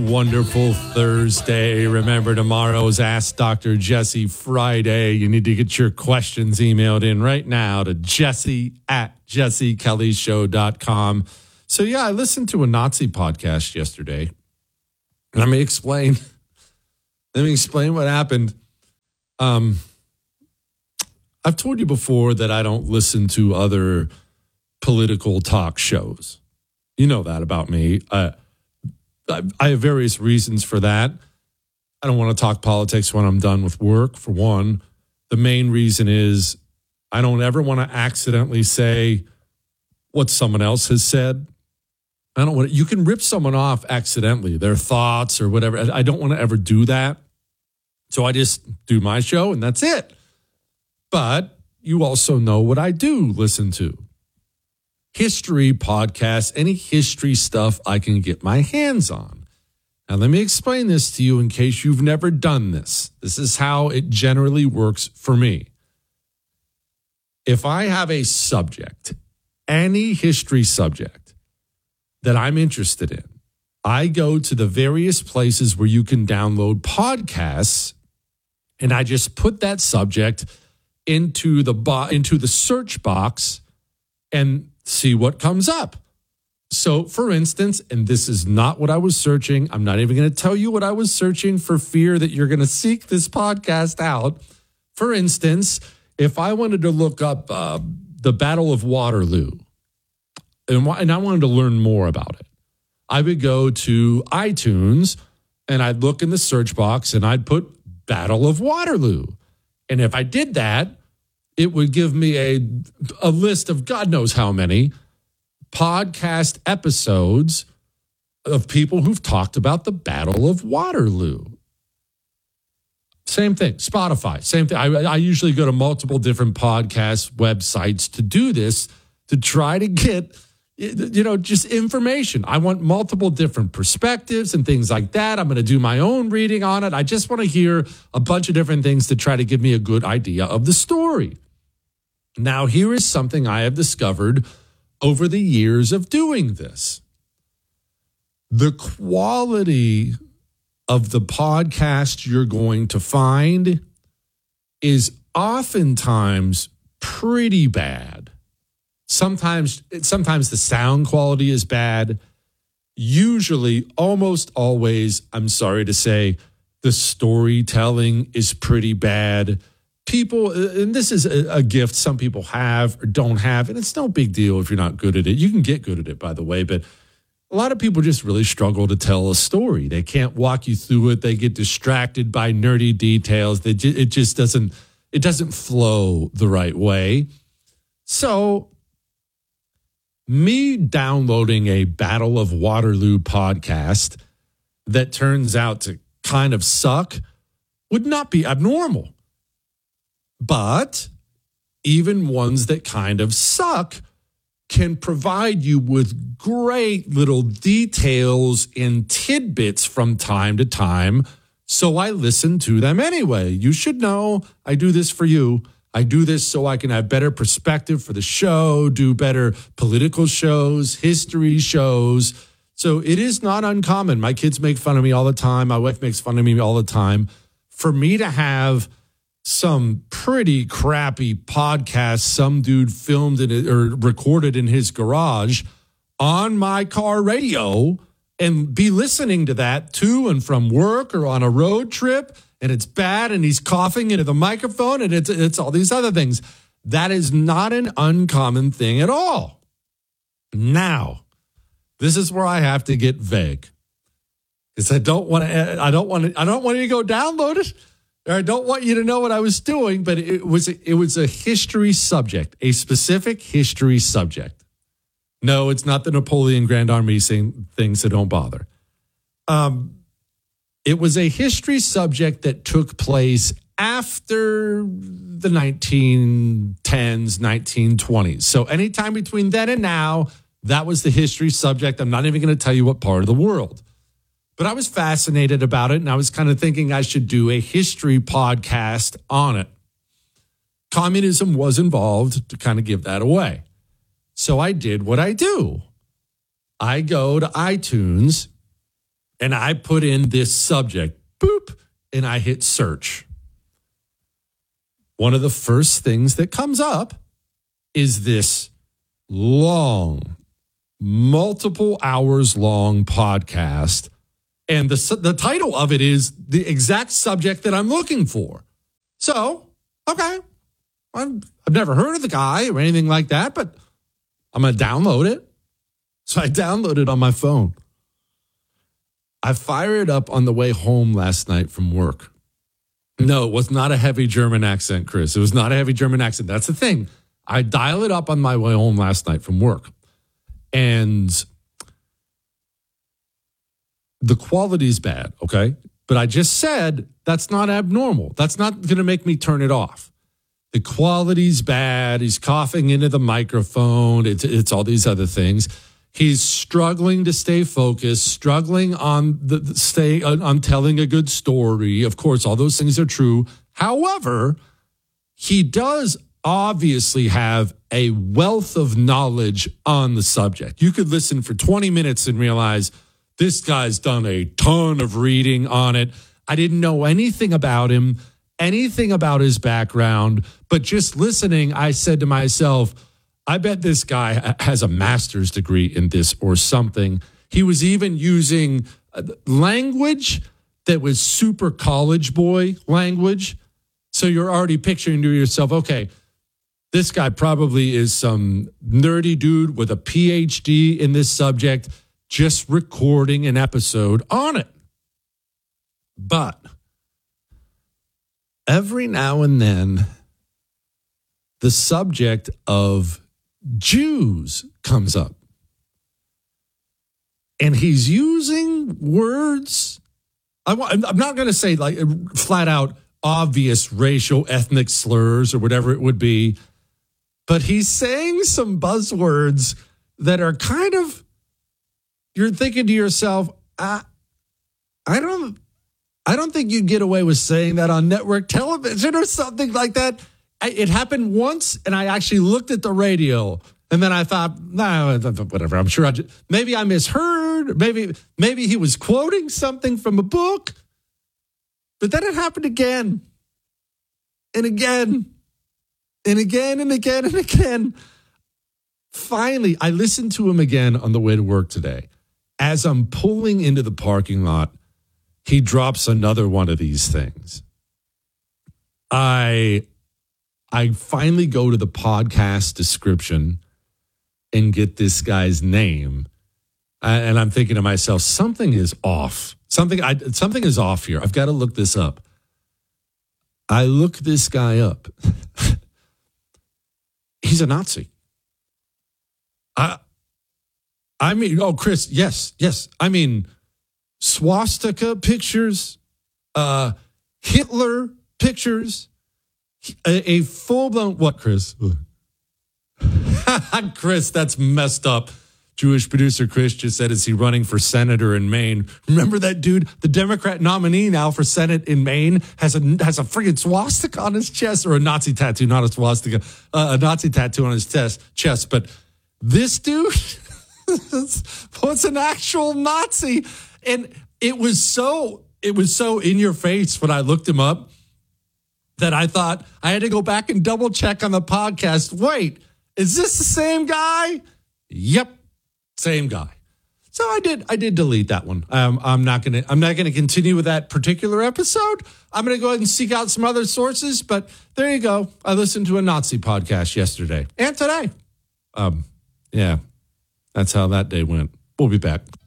Wonderful Thursday. Remember, tomorrow's Ask Dr. Jesse Friday. You need to get your questions emailed in right now to jesse@jessekellyshow.com. So, yeah, I listened to a Nazi podcast yesterday. Let me explain what happened. I've told you before that I don't listen to other political talk shows. You know that about me. I have various reasons for that. I don't want to talk politics when I'm done with work, for one. The main reason is I don't ever want to accidentally say what someone else has said. I don't want to, you can rip someone off accidentally, their thoughts or whatever. I don't want to ever do that. So I just do my show and that's it. But you also know what I do listen to. History podcasts, any history stuff I can get my hands on. Now, let me explain this to you in case you've never done this. This is how it generally works for me. If I have a subject, any history subject that I'm interested in, I go to the various places where you can download podcasts, and I just put that subject into the search box and see what comes up. So, for instance, and this is not what I was searching. I'm not even going to tell you what I was searching for fear that you're going to seek this podcast out. For instance, if I wanted to look up the Battle of Waterloo and I wanted to learn more about it, I would go to iTunes and I'd look in the search box and I'd put Battle of Waterloo. And if I did that, it would give me a list of God knows how many podcast episodes of people who've talked about the Battle of Waterloo. Same thing. Spotify, same thing. I usually go to multiple different podcast websites to do this, to try to get, just information. I want multiple different perspectives and things like that. I'm going to do my own reading on it. I just want to hear a bunch of different things to try to give me a good idea of the story. Now, here is something I have discovered over the years of doing this. The quality of the podcast you're going to find is oftentimes pretty bad. Sometimes the sound quality is bad. Usually, almost always, I'm sorry to say, the storytelling is pretty bad. People, and this is a gift some people have or don't have, and it's no big deal if you're not good at it. You can get good at it, by the way, but a lot of people just really struggle to tell a story. They can't walk you through it. They get distracted by nerdy details. It just doesn't flow the right way. So me downloading a Battle of Waterloo podcast that turns out to kind of suck would not be abnormal. But even ones that kind of suck can provide you with great little details and tidbits from time to time. So I listen to them anyway. You should know I do this for you. I do this so I can have better perspective for the show, do better political shows, history shows. So it is not uncommon. My kids make fun of me all the time. My wife makes fun of me all the time. For me to have some pretty crappy podcast some dude filmed it or recorded in his garage on my car radio and be listening to that to and from work or on a road trip, and it's bad and he's coughing into the microphone and it's all these other things. That is not an uncommon thing at all. Now, this is where I have to get vague because I don't want you to go download it. I don't want you to know what I was doing, but it was a history subject, a specific history subject. No, it's not the Napoleon Grand Army thing, so don't bother. It was a history subject that took place after the 1910s, 1920s. So anytime between then and now, that was the history subject. I'm not even going to tell you what part of the world. But I was fascinated about it, and I was kind of thinking I should do a history podcast on it. Communism was involved to kind of give that away. So I did what I do. I go to iTunes and I put in this subject, boop, and I hit search. One of the first things that comes up is this long, multiple hours long podcast. And the title of it is the exact subject that I'm looking for. So, okay, I've never heard of the guy or anything like that, but I'm going to download it. So I downloaded it on my phone. I fired it up on the way home last night from work. No, it was not a heavy German accent, Chris. It was not a heavy German accent. That's the thing. I dial it up on my way home last night from work. And the quality's bad, okay? But I just said that's not abnormal. That's not going to make me turn it off. The quality's bad. He's coughing into the microphone. It's all these other things. He's struggling to stay focused, struggling on on telling a good story. Of course, all those things are true. However, he does obviously have a wealth of knowledge on the subject. You could listen for 20 minutes and realize this guy's done a ton of reading on it. I didn't know anything about him, anything about his background, but just listening, I said to myself, I bet this guy has a master's degree in this or something. He was even using language that was super college boy language. So you're already picturing to yourself, okay, this guy probably is some nerdy dude with a PhD in this subject, just recording an episode on it. But every now and then, the subject of Jews comes up. And he's using words. I'm not going to say like flat out obvious racial, ethnic slurs or whatever it would be. But he's saying some buzzwords that are kind of, you're thinking to yourself, I don't think you'd get away with saying that on network television or something like that. It happened once, and I actually looked at the radio, and then I thought, nah, whatever. I'm sure maybe I misheard. Maybe he was quoting something from a book. But then it happened again, and again, and again, and again, and again. Finally, I listened to him again on the way to work today. As I'm pulling into the parking lot, he drops another one of these things. I finally go to the podcast description and get this guy's name. And I'm thinking to myself, something is off. Something is off here. I've got to look this up. I look this guy up. He's a Nazi. I mean, oh, Chris, yes. I mean, swastika pictures, Hitler pictures, a full-blown, what, Chris? Chris, that's messed up. Jewish producer Chris just said, is he running for senator in Maine? Remember that dude, the Democrat nominee now for Senate in Maine, has a freaking swastika on his chest, or a Nazi tattoo, not a swastika, a Nazi tattoo on his chest. But this dude was an actual Nazi. And it was so in your face when I looked him up that I thought I had to go back and double check on the podcast. Wait, is this the same guy? Yep, same guy. So I did delete that one. I'm not gonna continue with that particular episode. I'm gonna go ahead and seek out some other sources. But there you go. I listened to a Nazi podcast yesterday and today. Yeah, that's how that day went. We'll be back.